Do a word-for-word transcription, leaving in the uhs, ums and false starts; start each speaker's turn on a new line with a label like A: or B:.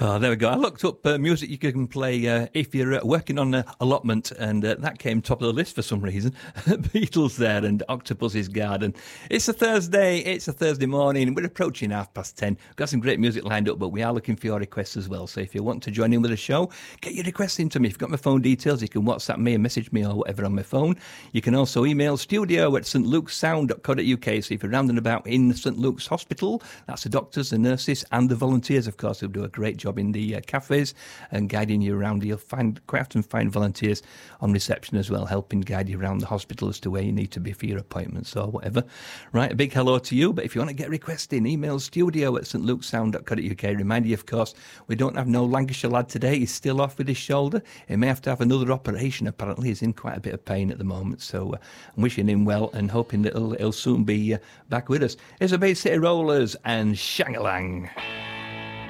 A: Oh, there we go. I looked up uh, music you can play uh, if you're uh, working on an allotment, and uh, that came top of the list for some reason. Beatles there and Octopus's Garden. It's a Thursday. It's a Thursday morning. We're approaching half past ten. We've got some great music lined up, but we are looking for your requests as well. So if you want to join in with the show, get your requests into me. If you've got my phone details, you can WhatsApp me and message me or whatever on my phone. You can also email studio at s t luke's sound dot co dot u k. So if you're round and about in Saint Luke's Hospital, that's the doctors, the nurses, and the volunteers, of course, who do a great job in the uh, cafes and guiding you around. You'll find quite often find volunteers on reception as well, helping guide you around the hospital as to where you need to be for your appointments or whatever. Right, a big hello to you. But if you want to get requests in, email studio at s t luke's sound dot co dot u k. Remind you, of course, we don't have no Lancashire lad today. He's still off with his shoulder. He may have to have another operation. Apparently, he's in quite a bit of pain at the moment. So uh, I'm wishing him well and hoping that he'll, he'll soon be uh, back with us. Here's the Bay City Rollers and Shangalang.